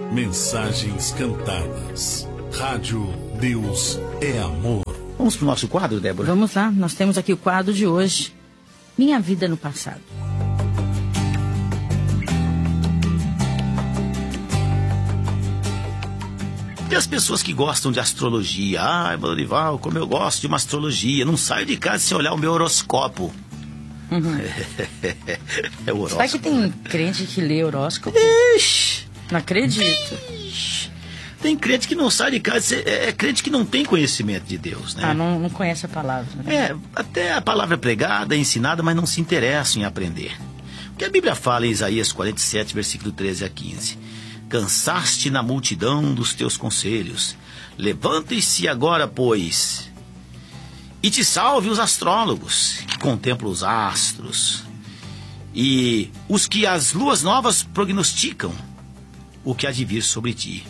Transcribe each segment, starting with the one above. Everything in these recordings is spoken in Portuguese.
Mensagens cantadas. Rádio Deus é Amor. Vamos para o nosso quadro, Débora? Vamos lá, nós temos aqui o quadro de hoje. Minha vida no passado. E as pessoas que gostam de astrologia? Ai, Dorival, como eu gosto de uma astrologia. Não saio de casa sem olhar o meu horóscopo. Uhum. É o horóscopo. Sabe que tem crente que lê horóscopo? Ixi. Não acredito. Ixi. Tem crente que não sai de casa, é crente que não tem conhecimento de Deus, né? Não conhece a palavra. Né? Até a palavra é pregada, é ensinada, mas não se interessa em aprender. O que a Bíblia fala em Isaías 47, versículo 13 a 15. Cansaste na multidão dos teus conselhos. Levante-se agora, pois, e te salve os astrólogos, que contemplam os astros, e os que as luas novas prognosticam o que há de vir sobre ti.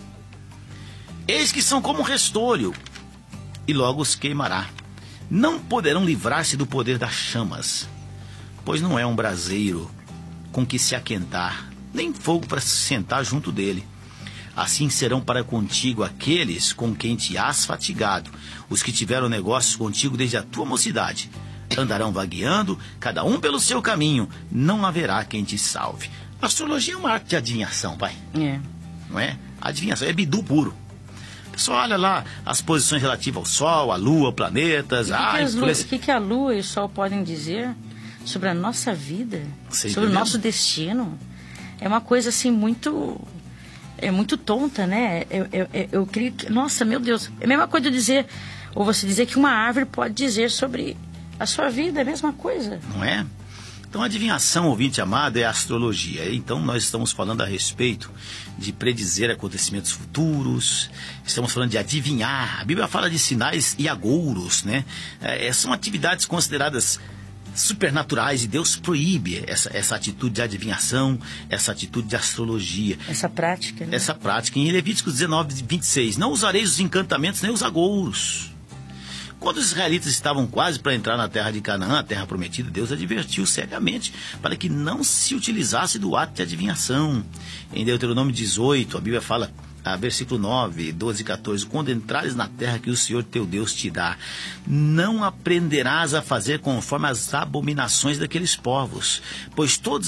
Eis que são como um restolho, e logo os queimará. Não poderão livrar-se do poder das chamas, pois não é um braseiro com que se aquentar, nem fogo para se sentar junto dele. Assim serão para contigo aqueles com quem te has fatigado, os que tiveram negócios contigo desde a tua mocidade. Andarão vagueando, cada um pelo seu caminho, não haverá quem te salve. A astrologia é uma arte de adivinhação, pai. Não é? Adivinhação, é bidu puro. Só olha lá as posições relativas ao Sol, à Lua, planetas. O que a Lua e o Sol podem dizer sobre a nossa vida, sobre o nosso destino? É uma coisa assim muito tonta, né? Eu creio que, nossa, meu Deus, é a mesma coisa de dizer, ou você dizer que uma árvore pode dizer sobre a sua vida, é a mesma coisa. Não é? Então, a adivinhação, ouvinte amado, é a astrologia. Então, nós estamos falando a respeito de predizer acontecimentos futuros, estamos falando de adivinhar. A Bíblia fala de sinais e agouros, né? São atividades consideradas supernaturais e Deus proíbe essa atitude de adivinhação, essa atitude de astrologia. Essa prática, né? Essa prática. Em Levíticos 19, 26, não usareis os encantamentos nem os agouros. Quando os israelitas estavam quase para entrar na terra de Canaã, a terra prometida, Deus advertiu seriamente para que não se utilizasse do ato de adivinhação. Em Deuteronômio 18, a Bíblia fala, versículo 9, 12 e 14, quando entrares na terra que o Senhor teu Deus te dá, não aprenderás a fazer conforme as abominações daqueles povos, pois todo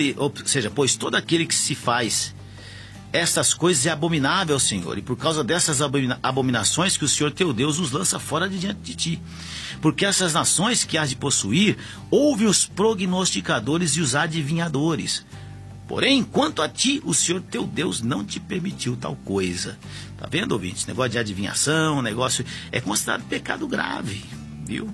aquele que se faz estas coisas é abominável ao Senhor, e por causa dessas abominações que o Senhor teu Deus os lança fora de diante de ti. Porque essas nações que hás de possuir, ouvem os prognosticadores e os adivinhadores. Porém, quanto a ti, o Senhor teu Deus não te permitiu tal coisa. Tá vendo, ouvinte? Esse negócio de adivinhação, negócio é considerado pecado grave, viu?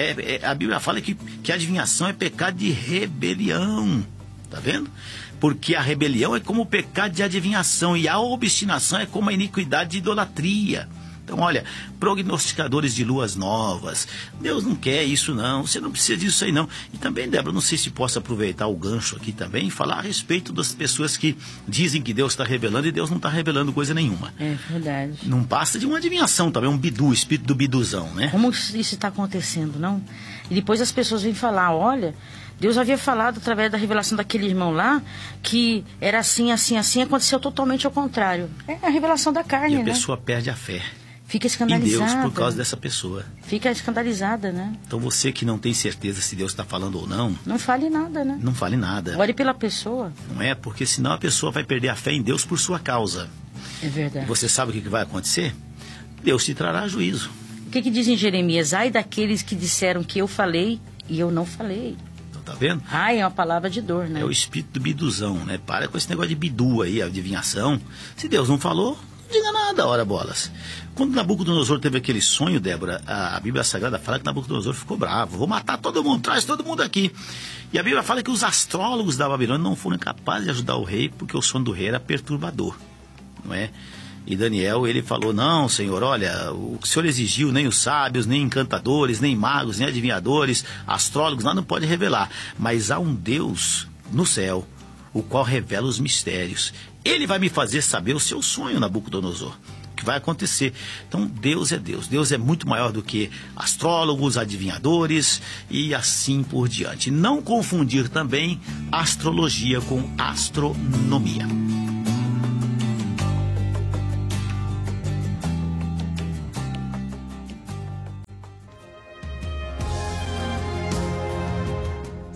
A Bíblia fala que adivinhação é pecado de rebelião. Tá vendo? Porque a rebelião é como o pecado de adivinhação e a obstinação é como a iniquidade de idolatria. Então, olha, prognosticadores de luas novas, Deus não quer isso não, você não precisa disso aí não. E também, Débora, não sei se posso aproveitar o gancho aqui também e falar a respeito das pessoas que dizem que Deus está revelando e Deus não está revelando coisa nenhuma. É verdade. Não passa de uma adivinhação também, um bidu, espírito do biduzão, né? Como isso está acontecendo, não? E depois as pessoas vêm falar, olha, Deus havia falado através da revelação daquele irmão lá que era assim, assim, assim, aconteceu totalmente ao contrário. É a revelação da carne, né? E a pessoa perde a fé. Fica escandalizada. Em Deus por causa dessa pessoa. Fica escandalizada, né? Então você que não tem certeza se Deus está falando ou não... Não fale nada, né? Não fale nada. Ore pela pessoa. Não é? Porque senão a pessoa vai perder a fé em Deus por sua causa. É verdade. E você sabe o que vai acontecer? Deus te trará juízo. O que diz em Jeremias? Ai daqueles que disseram que eu falei e eu não falei. Então, tá vendo? Ai, é uma palavra de dor, né? É o espírito do biduzão, né? Para com esse negócio de bidu aí, adivinhação. Se Deus não falou... Não diga nada, ora bolas. Quando Nabucodonosor teve aquele sonho, Débora, a Bíblia Sagrada fala que Nabucodonosor ficou bravo. Vou matar todo mundo, traz todo mundo aqui. E a Bíblia fala que os astrólogos da Babilônia não foram capazes de ajudar o rei, porque o sonho do rei era perturbador, não é? E Daniel, ele falou, não, Senhor, olha, o que o Senhor exigiu, nem os sábios, nem encantadores, nem magos, nem adivinhadores, astrólogos, nada não pode revelar. Mas há um Deus no céu, o qual revela os mistérios. Ele vai me fazer saber o seu sonho, Nabucodonosor, o que vai acontecer. Então, Deus é Deus. Deus é muito maior do que astrólogos, adivinhadores e assim por diante. Não confundir também astrologia com astronomia.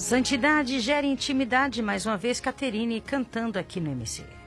Santidade gera intimidade, mais uma vez, Caterine cantando aqui no MC.